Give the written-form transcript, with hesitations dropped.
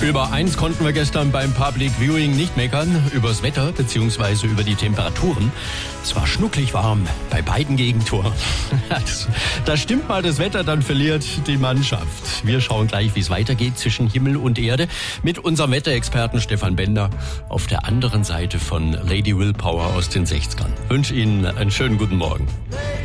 Über eins konnten wir gestern beim Public Viewing nicht meckern, übers Wetter bzw. über die Temperaturen. Es war schnucklig warm bei beiden Gegentoren. Da stimmt mal das Wetter, dann verliert die Mannschaft. Wir schauen gleich, wie es weitergeht zwischen Himmel und Erde mit unserem Wetterexperten Stefan Bender auf der anderen Seite von Lady Willpower aus den 60ern. Ich wünsche Ihnen einen schönen guten Morgen.